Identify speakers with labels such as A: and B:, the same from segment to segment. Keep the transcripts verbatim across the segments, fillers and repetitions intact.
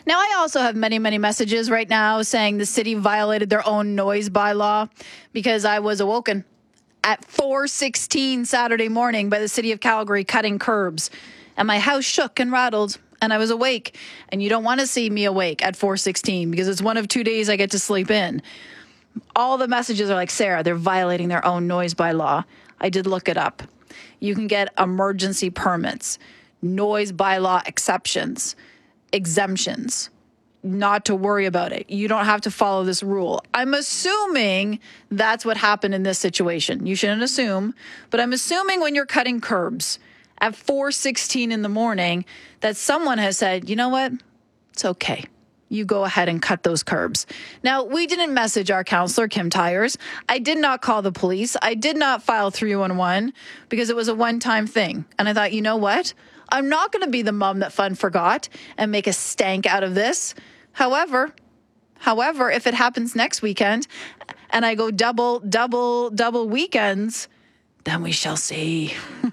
A: Now, I also have many, many messages right now saying the city violated their own noise bylaw because I was awoken at four sixteen Saturday morning by the city of Calgary cutting curbs. And my house shook and rattled, and I was awake. And you don't want to see me awake at four sixteen because it's one of two days I get to sleep in. All the messages are like, Sarah, they're violating their own noise bylaw. I did look it up. You can get emergency permits, noise bylaw exceptions, exemptions. Not to worry about it. You don't have to follow this rule. I'm assuming that's what happened in this situation. You shouldn't assume, but I'm assuming when you're cutting curbs at four sixteen in the morning that someone has said, you know what? It's okay. You go ahead and cut those curbs. Now, we didn't message our counselor, Kim Tyers. I did not call the police. I did not file three one one because it was a one-time thing. And I thought, you know what? I'm not going to be the mom that fun forgot and make a stank out of this. However, however, if it happens next weekend and I go double, double, double weekends, then we shall see.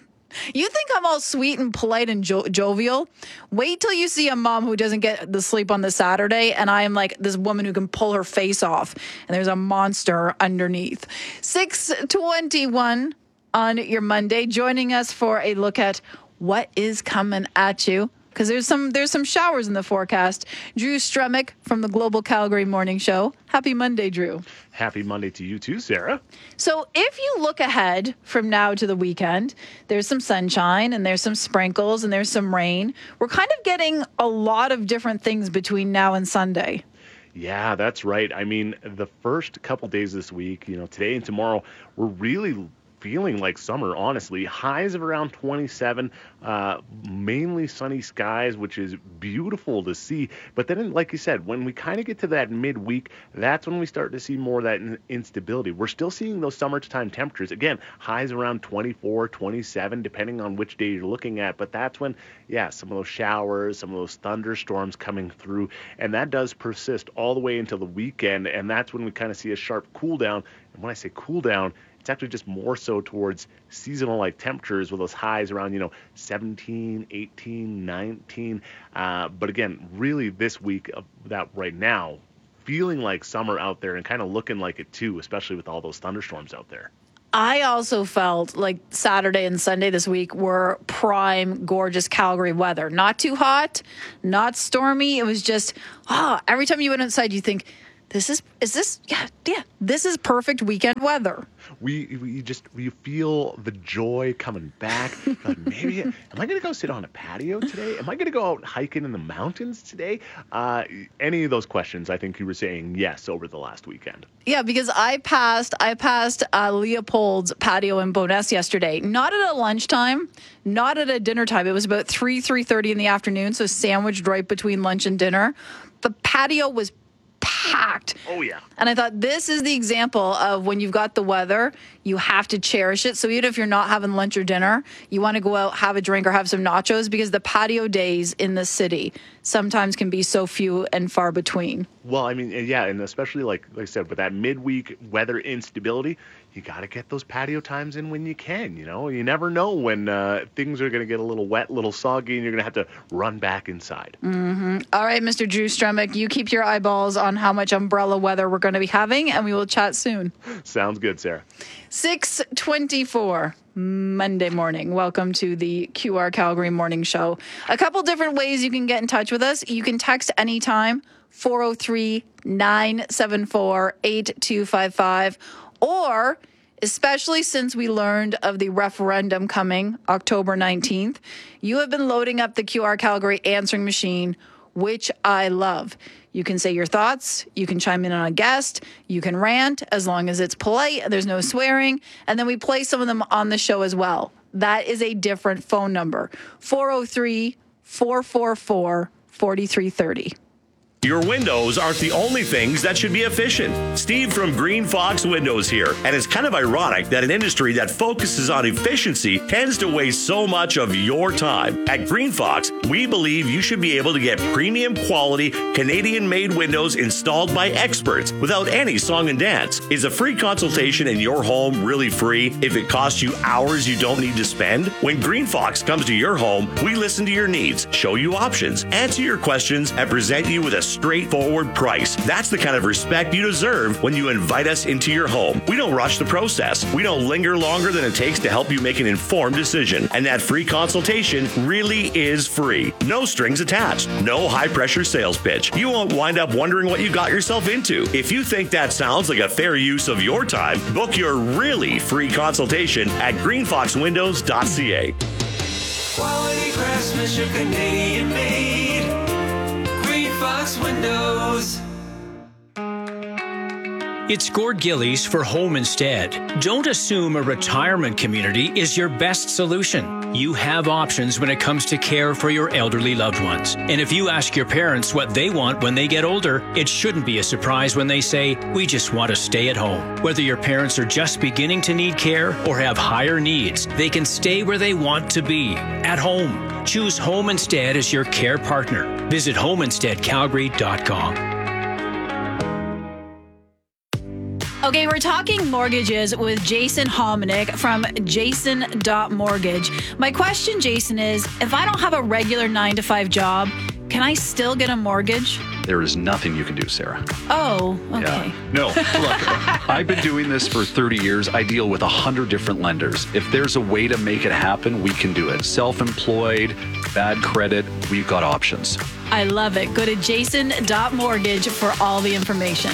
A: You think I'm all sweet and polite and jo- jovial? Wait till you see a mom who doesn't get the sleep on the Saturday, and I am like this woman who can pull her face off, and there's a monster underneath. six twenty-one on your Monday, joining us for a look at what is coming at you. Because there's some there's some showers in the forecast. Drew Stremick from the Global Calgary Morning Show. Happy Monday, Drew.
B: Happy Monday to you too, Sarah.
A: So if you look ahead from now to the weekend, there's some sunshine and there's some sprinkles and there's some rain. We're kind of getting a lot of different things between now and Sunday.
B: Yeah, that's right. I mean, the first couple days this week, you know, today and tomorrow, we're really feeling like summer, honestly. Highs of around twenty-seven, uh, mainly sunny skies, which is beautiful to see. But then, like you said, when we kind of get to that midweek, that's when we start to see more of that in- instability. We're still seeing those summertime temperatures. Again, highs around twenty-four, twenty-seven, depending on which day you're looking at. But that's when, yeah, some of those showers, some of those thunderstorms coming through. And that does persist all the way until the weekend. And that's when we kind of see a sharp cool down. And when I say cool down, it's actually just more so towards seasonal-like temperatures with those highs around, you know, seventeen, eighteen, nineteen. Uh, but again, really this week of that right now, feeling like summer out there and kind of looking like it too, especially with all those thunderstorms out there.
A: I also felt like Saturday and Sunday this week were prime, gorgeous Calgary weather. Not too hot, not stormy. It was just, ah, oh, every time you went outside, you think, This is, is this, yeah, yeah, this is perfect weekend weather.
B: We, we just, we feel the joy coming back. Like maybe, am I going to go sit on a patio today? Am I going to go out hiking in the mountains today? Uh, any of those questions, I think you were saying yes over the last weekend.
A: Yeah, because I passed, I passed uh, Leopold's patio in Bowness yesterday. Not at a lunchtime, not at a dinner time. It was about three, three thirty in the afternoon, so sandwiched right between lunch and dinner. The patio was packed.
B: Oh, yeah.
A: And I thought this is the example of when you've got the weather, you have to cherish it. So even if you're not having lunch or dinner, you want to go out, have a drink or have some nachos because the patio days in the city sometimes can be so few and far between.
B: Well, I mean, yeah, and especially like, like I said, with that midweek weather instability, you got to get those patio times in when you can, you know? You never know when uh, things are going to get a little wet, a little soggy, and you're going to have to run back inside.
A: Mm-hmm. All right, Mister Drew Stremick, you keep your eyeballs on how much umbrella weather we're going to be having, and we will chat soon.
B: Sounds good, Sarah.
A: six twenty-four Monday morning. Welcome to the Q R Calgary Morning Show. A couple different ways you can get in touch with us. You can text anytime, four oh three, nine seven four, eight two five five, or especially since we learned of the referendum coming October nineteenth, you have been loading up the Q R Calgary answering machine, which I love. You can say your thoughts, you can chime in on a guest, you can rant as long as it's polite, there's no swearing, and then we play some of them on the show as well. That is a different phone number, four oh three, four four four, four three three oh.
C: Your windows aren't the only things that should be efficient. Steve from Green Fox Windows here, and it's kind of ironic that an industry that focuses on efficiency tends to waste so much of your time. At Green Fox, we believe you should be able to get premium quality Canadian-made windows installed by experts without any song and dance. Is a free consultation in your home really free if it costs you hours you don't need to spend? When Green Fox comes to your home, we listen to your needs, show you options, answer your questions, and present you with a straightforward price. That's the kind of respect you deserve when you invite us into your home. We don't rush the process. We don't linger longer than it takes to help you make an informed decision. And that free consultation really is free. No strings attached. No high-pressure sales pitch. You won't wind up wondering what you got yourself into. If you think that sounds like a fair use of your time, book your really free consultation at green fox windows dot c a.
D: Quality craftsmanship, Canadian made. Green Fox Windows.
E: It's Gord Gillies for Home Instead. Don't assume a retirement community is your best solution. You have options when it comes to care for your elderly loved ones. And if you ask your parents what they want when they get older, it shouldn't be a surprise when they say, we just want to stay at home. Whether your parents are just beginning to need care or have higher needs, they can stay where they want to be, at home. Choose Home Instead as your care partner. Visit home instead calgary dot com.
A: Okay, we're talking mortgages with Jason Hominick from jason dot mortgage. My question, Jason, is if I don't have a regular nine to five job, can I still get a mortgage?
F: There is nothing you can do, Sarah.
A: Oh, okay.
F: Yeah. No, look, I've been doing this for thirty years. I deal with one hundred different lenders. If there's a way to make it happen, we can do it. Self-employed, bad credit, we've got options.
A: I love it. Go to jason dot mortgage for all the information.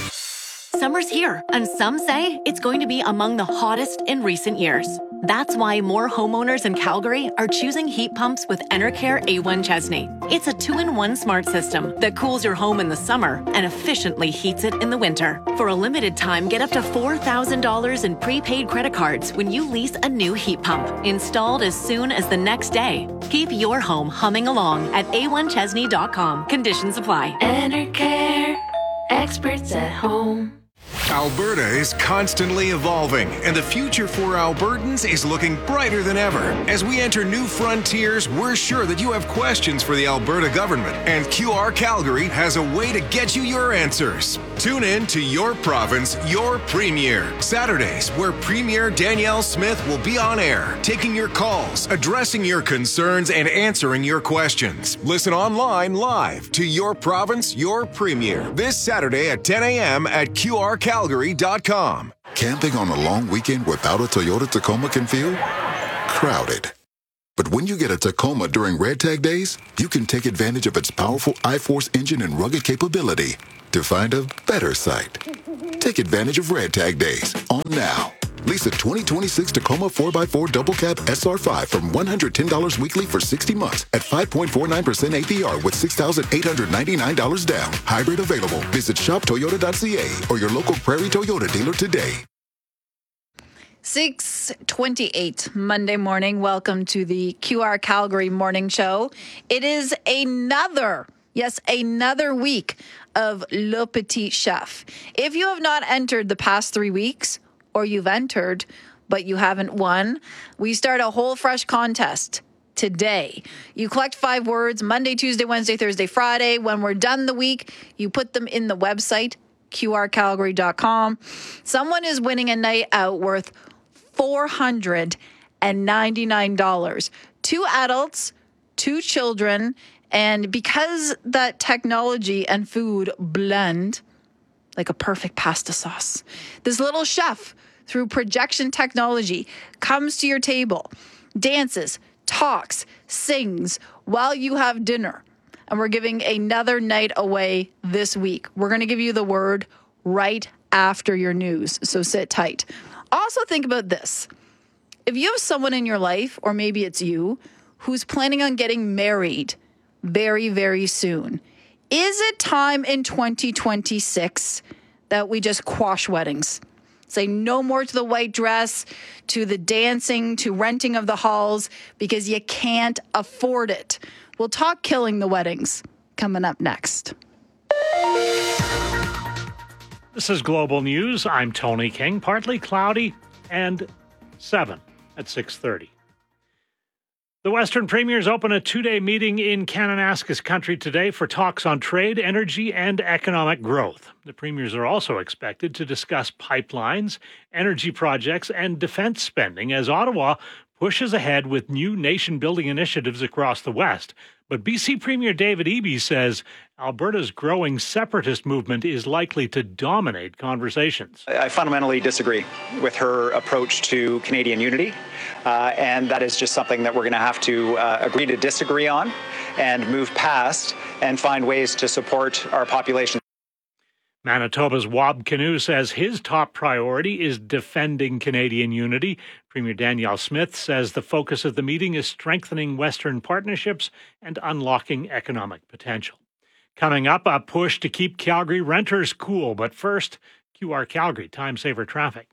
G: Summer's here, and some say it's going to be among the hottest in recent years. That's why more homeowners in Calgary are choosing heat pumps with Enercare A one Chesney. It's a two-in-one smart system that cools your home in the summer and efficiently heats it in the winter. For a limited time, get up to four thousand dollars in prepaid credit cards when you lease a new heat pump, installed as soon as the next day. Keep your home humming along at a one chesney dot com. Conditions apply.
H: Enercare, experts at home.
I: Alberta is constantly evolving, and the future for Albertans is looking brighter than ever. As we enter new frontiers, we're sure that you have questions for the Alberta government, and Q R Calgary has a way to get you your answers. Tune in to Your Province, Your Premier, Saturdays, where Premier Danielle Smith will be on air, taking your calls, addressing your concerns, and answering your questions. Listen online live to Your Province, Your Premier, this Saturday at ten a.m. at Q R calgary dot com.
J: Camping on a long weekend without a Toyota Tacoma can feel crowded. But when you get a Tacoma during Red Tag Days, you can take advantage of its powerful I-Force engine and rugged capability to find a better site. Take advantage of Red Tag Days on now. Lease a twenty twenty-six Tacoma four by four Double Cab S R five from one hundred ten dollars weekly for sixty months at five point four nine percent A P R with six thousand eight hundred ninety-nine dollars down. Hybrid available. Visit shop toyota dot c a or your local Prairie Toyota dealer today.
A: six twenty-eight Monday morning. Welcome to the Q R Calgary Morning Show. It is another, yes, another week of Le Petit Chef. If you have not entered the past three weeks, or you've entered, but you haven't won, we start a whole fresh contest today. You collect five words Monday, Tuesday, Wednesday, Thursday, Friday. When we're done the week, you put them in the website, q r calgary dot com. Someone is winning a night out worth four hundred ninety-nine dollars. Two adults, two children, and because that technology and food blend like a perfect pasta sauce, this little chef, through projection technology, comes to your table, dances, talks, sings while you have dinner. And we're giving another night away this week. We're going to give you the word right after your news, so sit tight. Also think about this. If you have someone in your life, or maybe it's you, who's planning on getting married very, very soon, is it time in twenty twenty-six that we just quash weddings? Say no more to the white dress, to the dancing, to renting of the halls, because you can't afford it. We'll talk killing the weddings coming up next.
K: This is Global News. I'm Tony King. Partly cloudy and seven at six thirty. The Western Premiers open a two-day meeting in Kananaskis country today for talks on trade, energy, and economic growth. The Premiers are also expected to discuss pipelines, energy projects, and defense spending as Ottawa pushes ahead with new nation-building initiatives across the West. But B C Premier David Eby says Alberta's growing separatist movement is likely to dominate conversations.
L: I fundamentally disagree with her approach to Canadian unity, uh, and that is just something that we're going to have to uh, agree to disagree on and move past and find ways to support our population.
K: Manitoba's Wab Kinew says his top priority is defending Canadian unity. Premier Danielle Smith says the focus of the meeting is strengthening Western partnerships and unlocking economic potential. Coming up, a push to keep Calgary renters cool. But first, Q R Calgary Time Saver Traffic.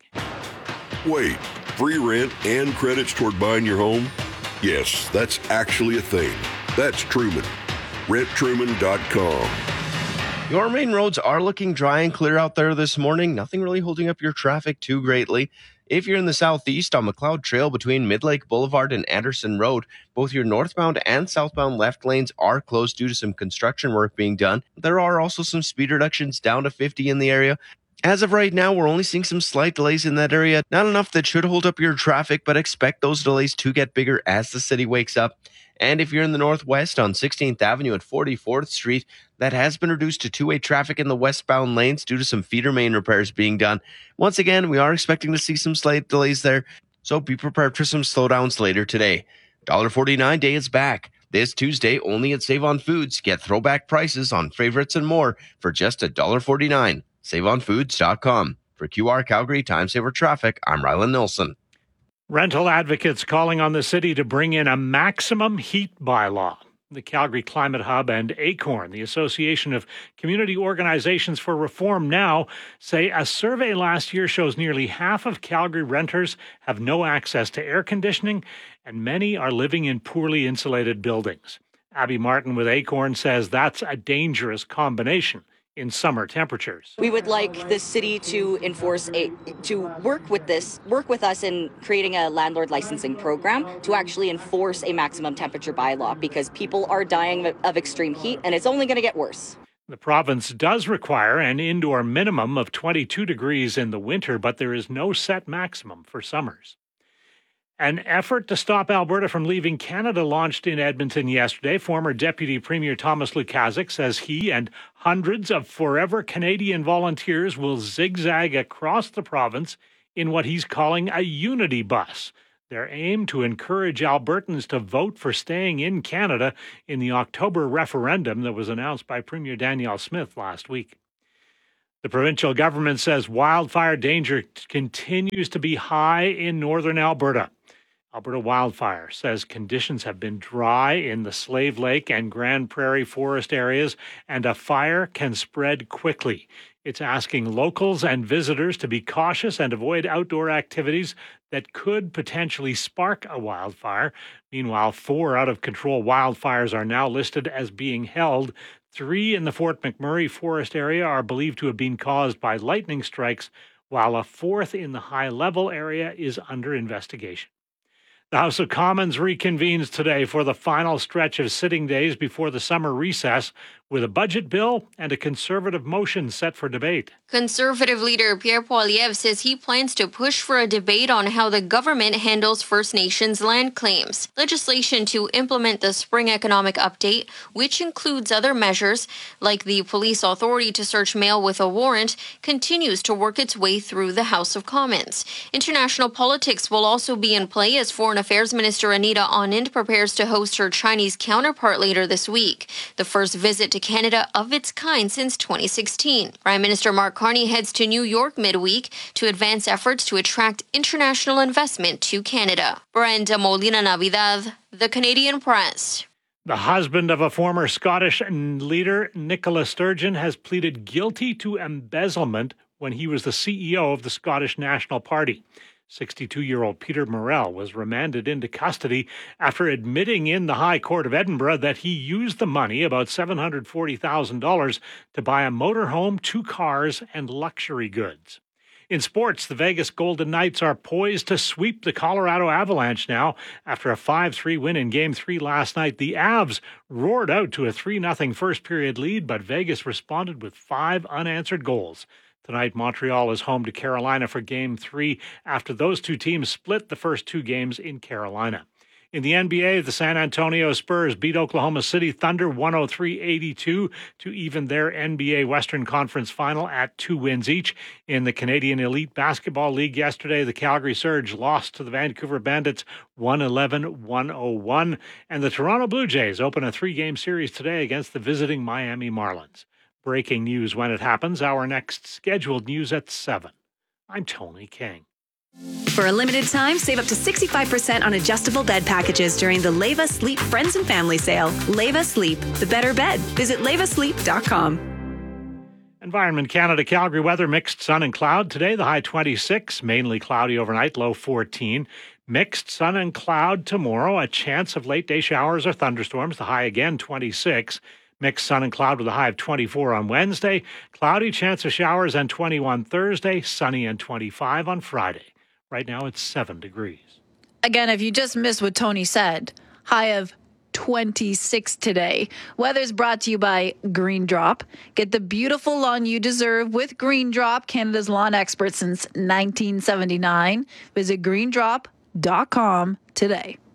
M: Wait, free rent and credits toward buying your home? Yes, that's actually a thing. That's Truman. rent truman dot com.
N: Your main roads are looking dry and clear out there this morning. Nothing really holding up your traffic too greatly. If you're in the southeast on McLeod Trail between Midlake Boulevard and Anderson Road, both your northbound and southbound left lanes are closed due to some construction work being done. There are also some speed reductions down to fifty in the area. As of right now, we're only seeing some slight delays in that area. Not enough that should hold up your traffic, but expect those delays to get bigger as the city wakes up. And if you're in the northwest on sixteenth Avenue and forty-fourth Street, that has been reduced to two-way traffic in the westbound lanes due to some feeder main repairs being done. Once again, we are expecting to see some slight delays there, so be prepared for some slowdowns later today. one forty-nine day is back. This Tuesday, only at Save On Foods. Get throwback prices on favorites and more for just one forty-nine. save on foods dot com. For Q R Calgary Time Saver Traffic, I'm Rylan Nilsson.
K: Rental advocates calling on the city to bring in a maximum heat bylaw. The Calgary Climate Hub and ACORN, the Association of Community Organizations for Reform Now, say a survey last year shows nearly half of Calgary renters have no access to air conditioning, and many are living in poorly insulated buildings. Abby Martin with ACORN says that's a dangerous combination in summer temperatures.
O: We would like the city to enforce a to work with this work with us in creating a landlord licensing program to actually enforce a maximum temperature bylaw, because people are dying of extreme heat and it's only going to get worse.
K: The province does require an indoor minimum of twenty-two degrees in the winter, but there is no set maximum for summers. An effort to stop Alberta from leaving Canada launched in Edmonton yesterday. Former Deputy Premier Thomas Lukaszuk says he and hundreds of forever Canadian volunteers will zigzag across the province in what he's calling a unity bus. Their aim to encourage Albertans to vote for staying in Canada in the October referendum that was announced by Premier Danielle Smith last week. The provincial government says wildfire danger continues to be high in northern Alberta. Alberta Wildfire says conditions have been dry in the Slave Lake and Grand Prairie forest areas, and a fire can spread quickly. It's asking locals and visitors to be cautious and avoid outdoor activities that could potentially spark a wildfire. Meanwhile, four out-of-control wildfires are now listed as being held. Three in the Fort McMurray forest area are believed to have been caused by lightning strikes, while a fourth in the high-level area is under investigation. The House of Commons reconvenes today for the final stretch of sitting days before the summer recess, with a budget bill and a Conservative motion set for debate.
P: Conservative leader Pierre Poilievre says he plans to push for a debate on how the government handles First Nations land claims. Legislation to implement the Spring Economic Update, which includes other measures like the police authority to search mail with a warrant, continues to work its way through the House of Commons. International politics will also be in play as Foreign Affairs Minister Anita Anand prepares to host her Chinese counterpart later this week, the first visit to Canada of its kind since twenty sixteen. Prime Minister Mark Carney heads to New York midweek to advance efforts to attract international investment to Canada. Brenda Molina Navidad, The Canadian Press.
K: The husband of a former Scottish leader, Nicola Sturgeon, has pleaded guilty to embezzlement when he was the C E O of the Scottish National Party. sixty-two-year-old Peter Morrell was remanded into custody after admitting in the High Court of Edinburgh that he used the money, about seven hundred forty thousand dollars, to buy a motorhome, two cars, and luxury goods. In sports, the Vegas Golden Knights are poised to sweep the Colorado Avalanche now. After a five three win in Game three last night, the Avs roared out to a three nothing first-period lead, but Vegas responded with five unanswered goals. Tonight, Montreal is home to Carolina for Game three after those two teams split the first two games in Carolina. In the N B A, the San Antonio Spurs beat Oklahoma City Thunder one oh three eighty-two to even their N B A Western Conference final at two wins each. In the Canadian Elite Basketball League yesterday, the Calgary Surge lost to the Vancouver Bandits one eleven to one oh one, and the Toronto Blue Jays open a three-game series today against the visiting Miami Marlins. Breaking news when it happens. Our next scheduled news at seven. I'm Tony King.
Q: For a limited time, save up to sixty-five percent on adjustable bed packages during the Leva Sleep Friends and Family Sale. Leva Sleep, the better bed. Visit leva sleep dot com.
K: Environment Canada Calgary weather, mixed sun and cloud. Today, the high twenty-six, mainly cloudy overnight, low fourteen. Mixed sun and cloud tomorrow, a chance of late day showers or thunderstorms, the high again twenty-six. Mixed sun and cloud with a high of twenty-four on Wednesday. Cloudy, chance of showers, and twenty-one Thursday. Sunny and twenty-five on Friday. Right now it's seven degrees.
A: Again, if you just missed what Tony said, high of twenty-six today. Weather's brought to you by Green Drop. Get the beautiful lawn you deserve with Green Drop, Canada's lawn expert since nineteen seventy-nine. Visit green drop dot com today.